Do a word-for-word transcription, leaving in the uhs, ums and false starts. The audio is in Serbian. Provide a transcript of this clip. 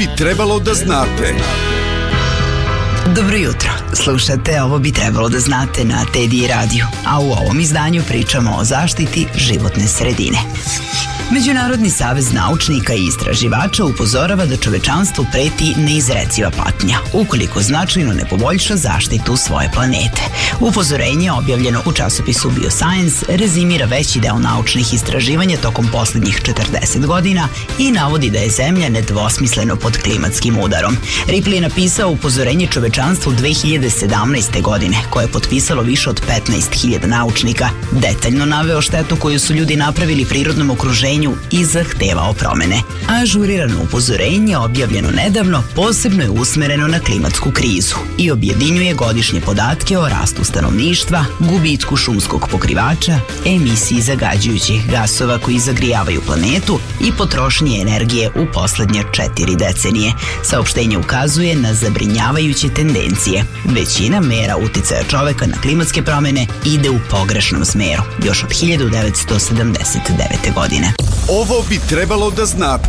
bi trebalo da znate. Dobro jutro, slušate Ovo bi trebalo da znate na Teddy radiju, a u ovom izdanju pričamo o zaštiti životne sredine. Međunarodni savez naučnika i istraživača upozorava da čovečanstvu preti neizreciva patnja ukoliko značajno ne poboljša zaštitu svoje planete. Upozorenje, objavljeno u časopisu Bioscience, rezimira veći deo naučnih istraživanja tokom poslednjih četrdeset godina i navodi da je Zemlja nedvosmisleno pod klimatskim udarom. Ripley je napisao upozorenje čovečanstvu dve hiljade sedamnaeste. godine, koje je potpisalo više od petnaest hiljada naučnika. Detaljno naveo štetu koju su ljudi napravili prirodnom okruženju i zahtevao promene. Ažurirano upozorenje, objavljeno nedavno, posebno je usmereno na klimatsku krizu i objedinjuje godišnje podatke o rastu stanovništva, gubitku šumskog pokrivača, emisiji zagađujućih gasova koji zagrijavaju planetu i potrošnje energije u poslednje četiri decenije. Saopštenje ukazuje na zabrinjavajuće tendencije. Većina mera uticaja čoveka na klimatske promene ide u pogrešnom smeru, još od hiljadu devetsto sedamdeset devete. godine. Ovo bi trebalo da znate.